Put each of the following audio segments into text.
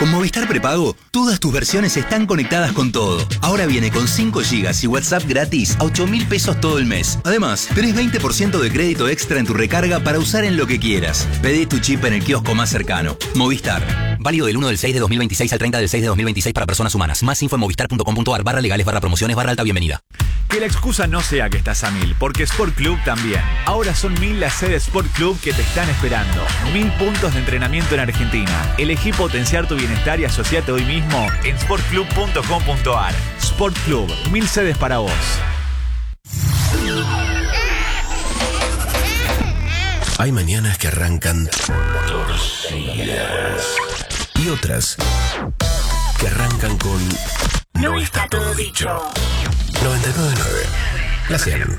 Con Movistar Prepago, todas tus versiones están conectadas con todo. Ahora viene con 5 GB y WhatsApp gratis a 8.000 pesos todo el mes. Además, tenés 20% de crédito extra en tu recarga para usar en lo que quieras. Pedí tu chip en el kiosco más cercano. Movistar. Válido del 1 del 6 de 2026 al 30 del 6 de 2026 para personas humanas. Más info en movistar.com.ar/legales/promociones/alta bienvenida. Que la excusa no sea que estás a 1000, porque Sport Club también. Ahora son 1000 las sedes Sport Club que te están esperando. 1000 puntos de entrenamiento en Argentina. Elegí potenciar tu bienestar y asociate hoy mismo en sportclub.com.ar. Sport Club, 1000 sedes para vos. Hay mañanas que arrancan torcidas y otras que arrancan con No está todo dicho. 99.9 La 100.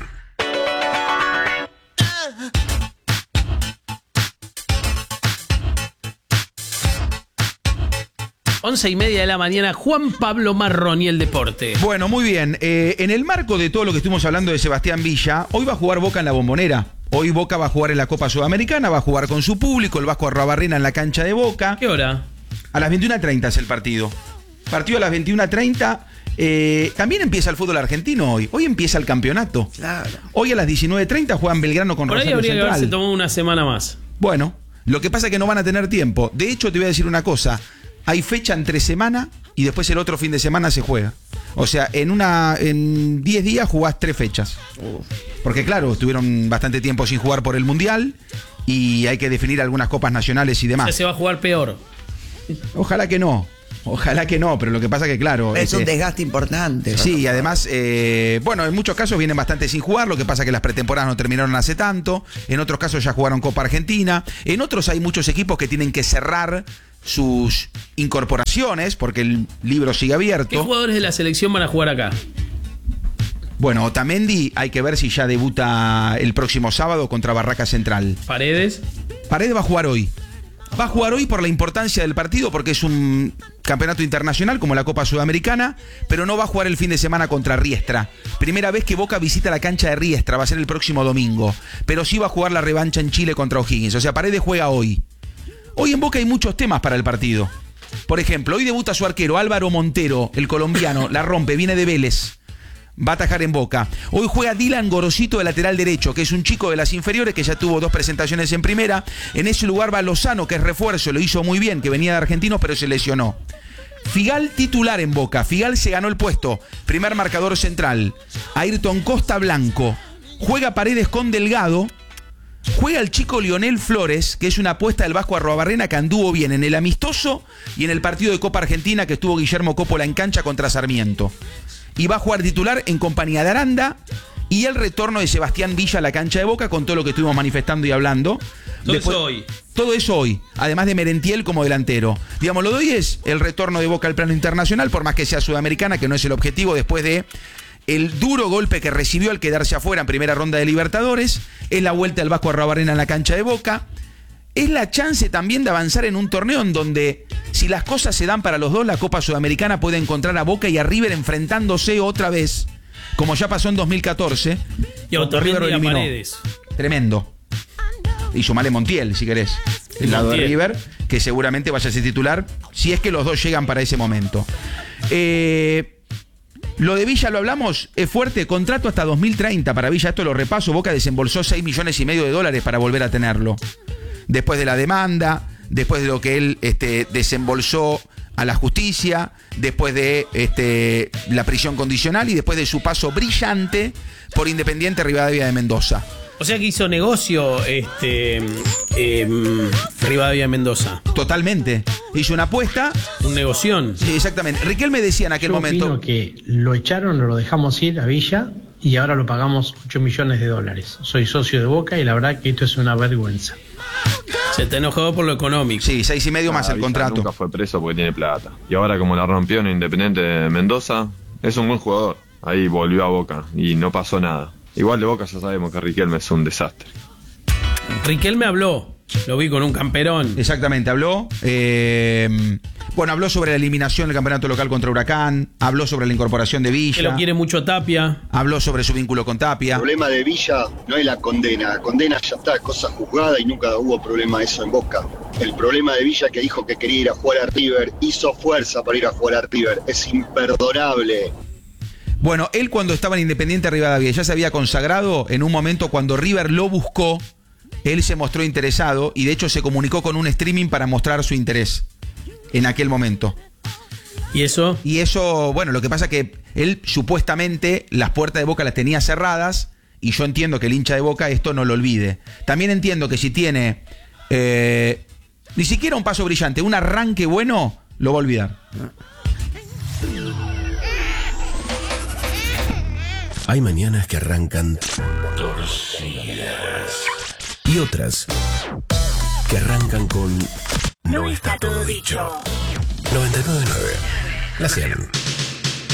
Once y media de la mañana, Juan Pablo Marrón y el deporte. Bueno, muy bien. En el marco de todo lo que estuvimos hablando de Sebastián Villa, hoy va a jugar Boca en la Bombonera. Hoy Boca va a jugar en la Copa Sudamericana, va a jugar con su público, el Vasco Arruabarrena en la cancha de Boca. ¿Qué hora? A las 21:30 es el partido. Partido a las 21:30. También empieza el fútbol argentino hoy. Hoy empieza el campeonato. Claro. Hoy a las 19:30 juegan Belgrano con Rosario Por ahí habría Central. que haberse tomado una semana más. Bueno, lo que pasa es que no van a tener tiempo. De hecho, te voy a decir una cosa. Hay fecha entre semana y después el otro fin de semana se juega. O sea, en 10 días jugás 3 fechas. Porque claro, estuvieron bastante tiempo sin jugar por el Mundial y hay que definir algunas copas nacionales y demás. O sea, se va a jugar peor. Ojalá que no. Ojalá que no, pero lo que pasa que claro... Es un desgaste importante. Sí, y además, bueno, en muchos casos vienen bastante sin jugar, lo que pasa que las pretemporadas no terminaron hace tanto, en otros casos ya jugaron Copa Argentina, en otros hay muchos equipos que tienen que cerrar sus incorporaciones, porque el libro sigue abierto. ¿Qué jugadores de la selección van a jugar acá? Bueno, Otamendi hay que ver si ya debuta el próximo sábado contra Barraca Central. ¿Paredes? Paredes va a jugar hoy. Va a jugar hoy por la importancia del partido, porque es un campeonato internacional como la Copa Sudamericana, pero no va a jugar el fin de semana contra Riestra. Primera vez que Boca visita la cancha de Riestra, va a ser el próximo domingo. Pero sí va a jugar la revancha en Chile contra O'Higgins. O sea, Paredes juega hoy. Hoy en Boca hay muchos temas para el partido. Por ejemplo, hoy debuta su arquero Álvaro Montero, el colombiano, la rompe, viene de Vélez. Va a atajar en Boca. Hoy juega Dylan Gorosito de lateral derecho, que es un chico de las inferiores que ya tuvo 2 presentaciones en primera. En ese lugar va Lozano, que es refuerzo, lo hizo muy bien, que venía de Argentinos, pero se lesionó. Figal titular en Boca. Figal se ganó el puesto. Primer marcador central. Ayrton Costa Blanco. Juega Paredes con Delgado. Juega el chico Lionel Flores, que es una apuesta del Vasco Arruabarrena que anduvo bien en el amistoso y en el partido de Copa Argentina que estuvo Guillermo Coppola en cancha contra Sarmiento. Y va a jugar titular en compañía de Aranda y el retorno de Sebastián Villa a la cancha de Boca con todo lo que estuvimos manifestando y hablando. Todo eso hoy. Todo eso hoy, además de Merentiel como delantero. Digamos, lo de hoy es el retorno de Boca al plano internacional, por más que sea sudamericana, que no es el objetivo después de el duro golpe que recibió al quedarse afuera en primera ronda de Libertadores. Es la vuelta del Vasco Arruabarrena en la cancha de Boca. Es la chance también de avanzar en un torneo en donde, si las cosas se dan para los dos, la Copa Sudamericana puede encontrar a Boca y a River enfrentándose otra vez, como ya pasó en 2014. Y Otamendi a Paredes. Tremendo. Y sumale Montiel, si querés. El lado de River, que seguramente vaya a ser titular, si es que los dos llegan para ese momento. Lo de Villa lo hablamos, es fuerte, contrato hasta 2030 para Villa, esto lo repaso. Boca desembolsó $6,5 millones para volver a tenerlo. Después de la demanda, después de lo que él desembolsó a la justicia, después de la prisión condicional y después de su paso brillante por Independiente Rivadavia de Mendoza. O sea que hizo negocio Rivadavia de Mendoza. Totalmente. Hizo una apuesta. Un negoción. Sí, exactamente. Riquelme decía en aquel momento. Opino que lo echaron, lo dejamos ir a Villa y ahora lo pagamos $8 millones. Soy socio de Boca y la verdad que esto es una vergüenza. Se está enojado por lo económico. Sí, 6,5 más el contrato. Nunca fue preso porque tiene plata. Y ahora como la rompió en Independiente de Mendoza, es un buen jugador. Ahí volvió a Boca y no pasó nada. Igual de Boca ya sabemos que Riquelme es un desastre. Riquelme habló. Lo vi con un camperón. Exactamente, habló. Bueno, habló sobre la eliminación del campeonato local contra Huracán, habló sobre la incorporación de Villa. Que lo quiere mucho Tapia. Habló sobre su vínculo con Tapia. El problema de Villa no es la condena. La condena ya está, cosa juzgada y nunca hubo problema de eso en Boca. El problema de Villa que dijo que quería ir a jugar a River, hizo fuerza para ir a jugar a River. Es imperdonable. Bueno, él cuando estaba en Independiente Rivadavia ya se había consagrado. En un momento cuando River lo buscó, él se mostró interesado y de hecho se comunicó con un streaming para mostrar su interés en aquel momento. ¿Y eso? Y eso, bueno, lo que pasa es que él supuestamente las puertas de Boca las tenía cerradas y yo entiendo que el hincha de Boca esto no lo olvide. También entiendo que si tiene ni siquiera un paso brillante, un arranque bueno, lo va a olvidar. Hay mañanas que arrancan torcidas y otras que arrancan con No está todo dicho. 99.9 La 100.